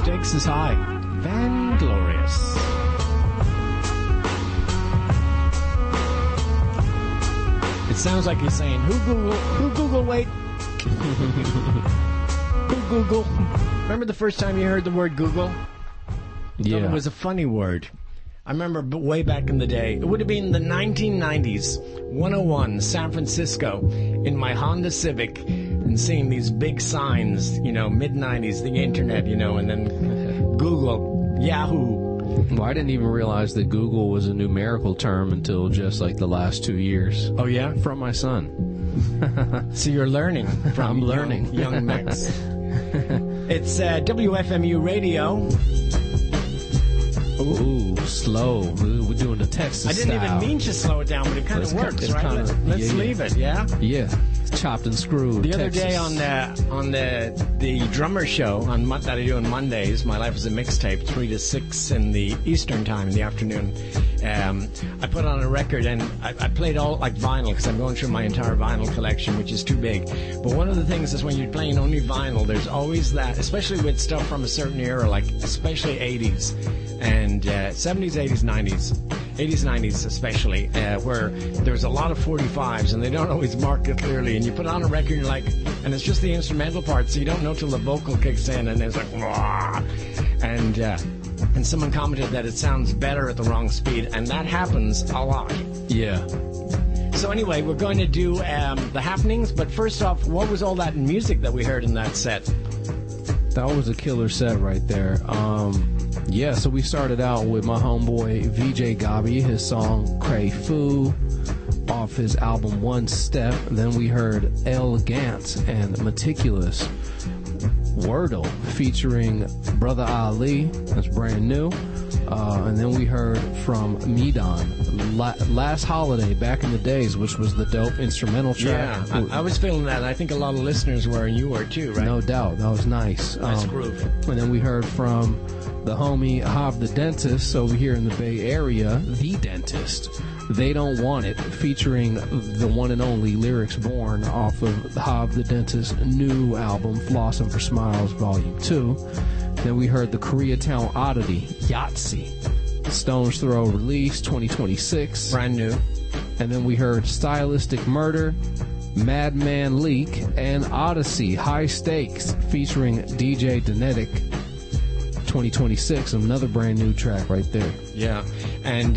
stakes is high. Vanglorious. It sounds like you're saying, who Google, wait. Who Google? Remember the first time you heard the word Google? Yeah. It was a funny word. I remember way back in the day. It would have been the 1990s, 101, San Francisco, in my Honda Civic, and seeing these big signs, mid-90s, the internet, and then Google, Yahoo. Well, I didn't even realize that Google was a numerical term until just like the last 2 years. Oh, yeah? From my son. So you're learning from I'm learning. young Max. It's WFMU Radio. Ooh, slow. We're doing the Texas I didn't style. even mean to slow it down, but it kind of works, right? Let's leave it, yeah? Yeah. Chopped and screwed. The other day on the drummer show that I do on Mondays, My Life is a Mixtape, 3 to 6 in the Eastern time in the afternoon. I put on a record and I played all like vinyl because I'm going through my entire vinyl collection, which is too big. But one of the things is when you're playing only vinyl, there's always that, especially with stuff from a certain era, like especially 80s and 70s, 80s, 90s. 80s, 90s especially, where there's a lot of 45s and they don't always mark it clearly. And you put on a record, you're like, and it's just the instrumental part, so you don't know till the vocal kicks in, and it's like, wah! And someone commented that it sounds better at the wrong speed, and that happens a lot. Yeah. So anyway, we're going to do the happenings, but first off, what was all that music that we heard in that set? That was a killer set right there. Yeah, so we started out with my homeboy VJ Gabi, his song Cray Fu, off his album One Step. Then we heard Elegant and Meticulous, Wordle featuring Brother Ali, that's brand new. And then we heard from Medon, Last Holiday, back in the days, which was the dope instrumental track. Yeah, I was feeling that. I think a lot of listeners were, and you were too, right? No doubt. That was nice. Nice groove. And then we heard from the homie Hav the Dentist over here in the Bay Area, The Dentist. They Don't Want It, featuring the one and only Lyrics Born off of Hav the Dentist's new album, Flossin' for Smiles Volume 2. Then we heard the Koreatown Oddity, Yahtzee, Stone's Throw release 2026. Brand new. And then we heard Stylistic Murder, Madman Leak, and Odyssey, High Stakes, featuring DJ Donetic 2026. Another brand new track right there. Yeah. And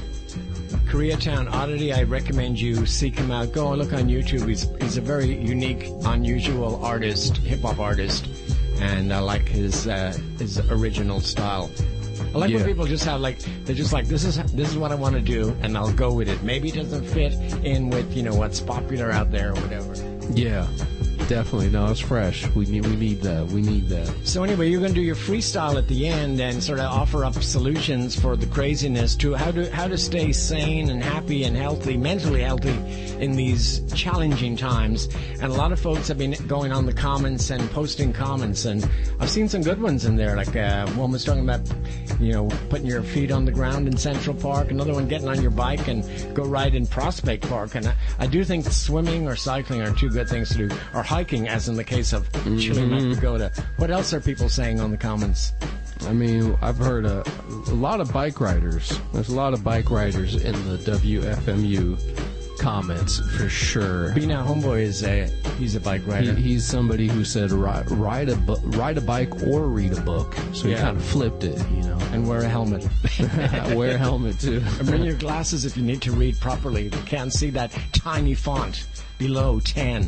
Koreatown Oddity, I recommend you seek him out. Go and look on YouTube. He's a very unique, unusual artist, hip-hop artist. And I like his original style. I like when people just have they're just like, this is what I want to do, and I'll go with it. Maybe it doesn't fit in with what's popular out there or whatever. Yeah, definitely. No, it's fresh. We need that. We need that. So anyway, you're going to do your freestyle at the end and sort of offer up solutions for the craziness to how to stay sane and happy and healthy, mentally healthy in these challenging times. And a lot of folks have been going on the comments and posting comments, and I've seen some good ones in there. Like one was talking about putting your feet on the ground in Central Park. Another one getting on your bike and go ride in Prospect Park. And I do think swimming or cycling are two good things to do, or hiking, as in the case of Chile Pagoda. What else are people saying on the comments? I mean, I've heard a lot of bike riders. There's a lot of bike riders in the WFMU comments for sure. But Homeboy he's a bike rider. He's somebody who said ride a bike or read a book. So he kind of flipped it, And wear a helmet. Wear a helmet too. And bring your glasses if you need to read properly. You can't see that tiny font below 10.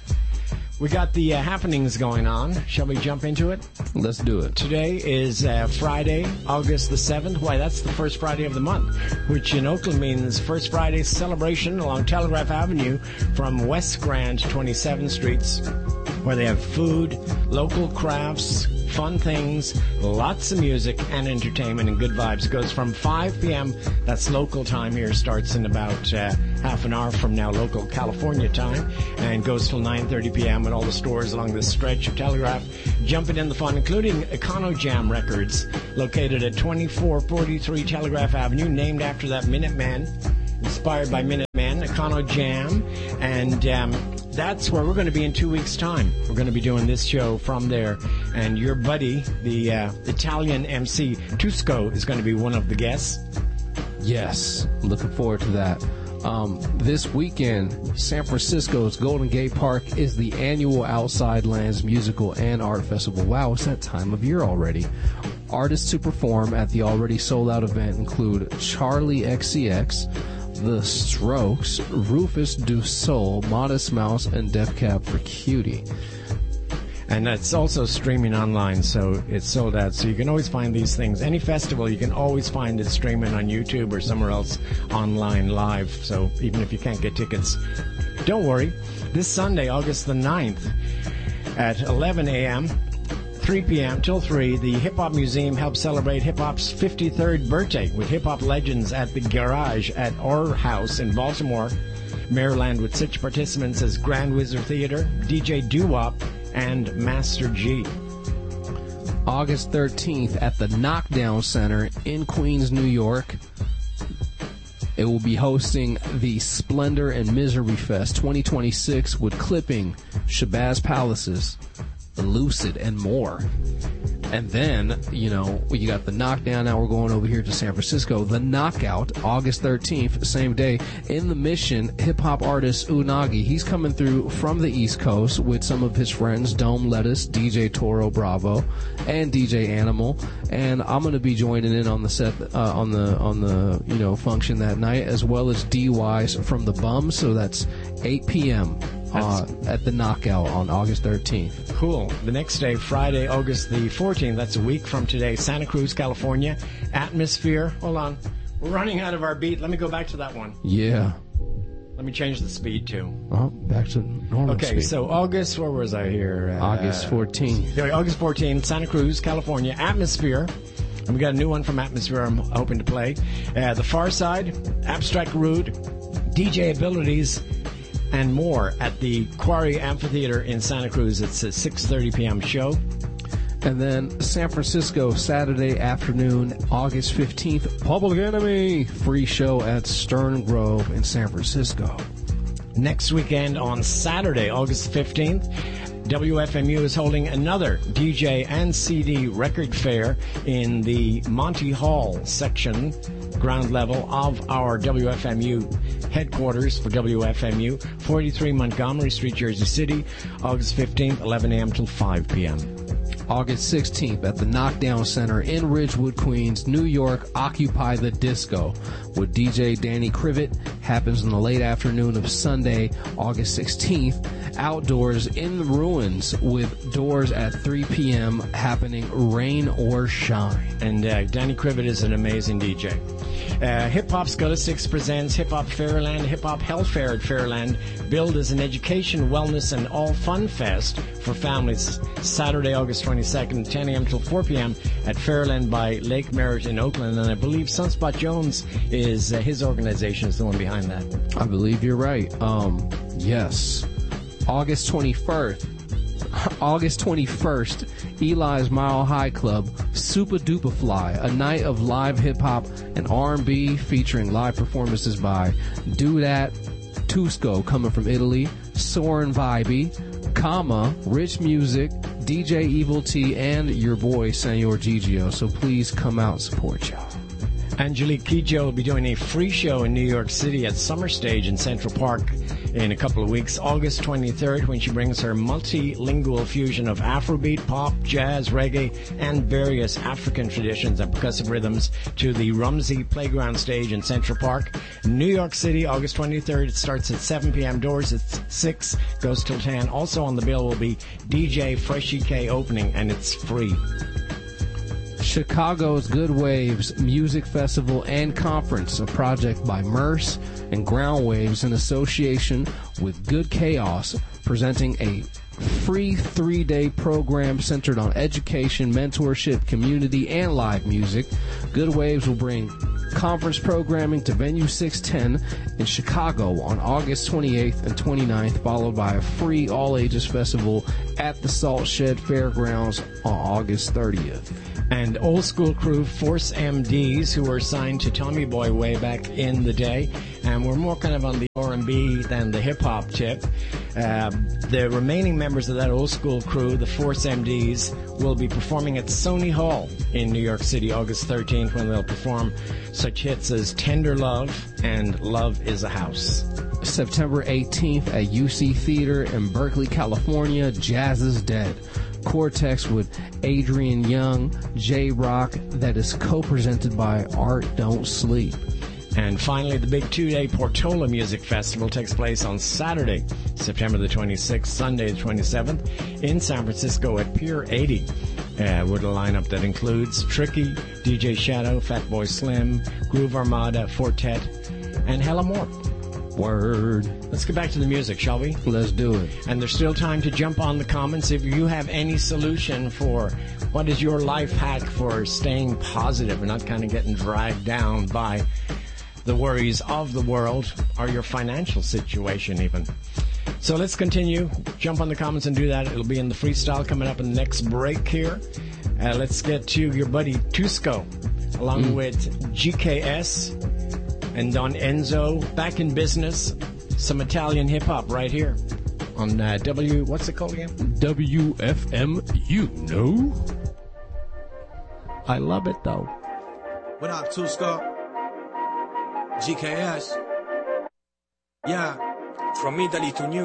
We got the happenings going on. Shall we jump into it? Let's do it. Today is Friday, August the 7th. Why, that's the first Friday of the month, which in Oakland means First Friday celebration along Telegraph Avenue from West Grand to 27th Streets, where they have food, local crafts, fun things, lots of music and entertainment and good vibes. It goes from 5 p.m., that's local time here, starts in about half an hour from now, local California time, and goes till 9:30 p.m. at all the stores along this stretch of Telegraph. Jumping in the fun, including Econo Jam Records, located at 2443 Telegraph Avenue, named after that Minuteman, inspired by Minuteman, Econo Jam, and that's where we're going to be in 2 weeks' time. We're going to be doing this show from there, and your buddy, the Italian MC Tusco, is going to be one of the guests. Yes, looking forward to that. This weekend, San Francisco's Golden Gate Park is the annual Outside Lands Musical and Art Festival. Wow, it's that time of year already. Artists to perform at the already sold-out event include Charlie XCX, The Strokes, Rufus Du Sol, Modest Mouse, and Def Cab for Cutie. And it's also streaming online, so it's sold out. So you can always find these things. Any festival, you can always find it streaming on YouTube or somewhere else online live. So even if you can't get tickets, don't worry. This Sunday, August the 9th, at 11 a.m., 3 p.m. till 3, the Hip Hop Museum helps celebrate hip hop's 53rd birthday with hip hop legends at the Garage at Our House in Baltimore, Maryland, with such participants as Grand Wizard Theater, DJ Doo-Wop, and Master G. August 13th at the Knockdown Center in Queens, New York. It will be hosting the Splendor and Misery Fest 2026 with Clipping, Shabazz Palaces, Lucid, and more. And then, you got the Knockdown. Now we're going over here to San Francisco. The Knockout, August 13th, same day, in the Mission, hip-hop artist Unagi. He's coming through from the East Coast with some of his friends, Dome Lettuce, DJ Toro Bravo, and DJ Animal. And I'm going to be joining in on the set, on the function that night, as well as D-Wise from the Bums. So that's 8 p.m. At the Knockout on August 13th. Cool. The next day, Friday, August the 14th, that's a week from today, Santa Cruz, California, Atmosphere. Hold on. We're running out of our beat. Let me go back to that one. Yeah. Let me change the speed, too. Back to normal speed. Okay, so August, where was I here? August 14th. August 14th, Santa Cruz, California, Atmosphere. And we got a new one from Atmosphere I'm hoping to play. The Far Side, Abstract Rude, DJ Abilities, and more at the Quarry Amphitheater in Santa Cruz. It's a 6:30 p.m. show. And then San Francisco, Saturday afternoon, August 15th, Public Enemy, free show at Stern Grove in San Francisco. Next weekend on Saturday, August 15th, WFMU is holding another DJ and CD record fair in the Monty Hall section, ground level of our WFMU headquarters for WFMU, 43 Montgomery Street, Jersey City, August 15th, 11 a.m. till 5 p.m. August 16th at the Knockdown Center in Ridgewood, Queens, New York, Occupy the Disco with DJ Danny Crivet. Happens in the late afternoon of Sunday, August 16th. Outdoors in the Ruins with doors at 3 p.m. happening rain or shine. And Danny Crivet is an amazing DJ. Hip Hop Scholastics presents Hip Hop Fairland, Hip Hop Health Fair at Fairland, billed as an education, wellness, and all fun fest for families. Saturday, August 22nd, 10 a.m. till 4 p.m. at Fairland by Lake Merritt in Oakland. And I believe Sunspot Jones is his organization is the one behind that. I believe you're right. Yes. August 21st, Eli's Mile High Club, Super Duper Fly, a night of live hip-hop and R&B featuring live performances by Do That, Tusco coming from Italy, Soren Vibey, Rich Music, DJ Evil T, and your boy Senor Gigio. So please come out and support y'all. Angelique Kidjo will be doing a free show in New York City at Summer Stage in Central Park in a couple of weeks, August 23rd, when she brings her multilingual fusion of Afrobeat, pop, jazz, reggae, and various African traditions and percussive rhythms to the Rumsey Playground Stage in Central Park. New York City, August 23rd. It starts at 7 p.m. Doors at 6, goes till 10. Also on the bill will be DJ Freshie K opening, and it's free. Chicago's Good Waves Music Festival and Conference, a project by Merce and Ground Waves in association with Good Chaos, presenting a free 3-day program centered on education, mentorship, community, and live music. Good Waves will bring conference programming to Venue 610 in Chicago on August 28th and 29th, followed by a free all-ages festival at the Salt Shed Fairgrounds on August 30th. And old school crew, Force MDs, who were signed to Tommy Boy way back in the day, and we're more kind of on the R&B than the hip-hop tip. The remaining members of that old school crew, the Force MDs, will be performing at Sony Hall in New York City August 13th, when they'll perform such hits as Tender Love and Love is a House. September 18th at UC Theater in Berkeley, California, Jazz is Dead. Cortex with Adrian Young, J-Rock, that is co-presented by Art Don't Sleep. And finally, the big 2-day Portola Music Festival takes place on Saturday, September the 26th, Sunday the 27th, in San Francisco at Pier 80, with a lineup that includes Tricky, DJ Shadow, Fatboy Slim, Groove Armada, Fortet, and hella more. Word. Let's get back to the music, shall we? Let's do it. And there's still time to jump on the comments. If you have any solution for what is your life hack for staying positive and not kind of getting dragged down by the worries of the world or your financial situation even. So let's continue. Jump on the comments and do that. It'll be in the freestyle coming up in the next break here. Let's get to your buddy Tusco along with GKS and Don Enzo, back in business. Some Italian hip-hop right here on what's it called again? WFM, you know. I love it, though. What up, Tusco? GKS. Yeah. From Italy to New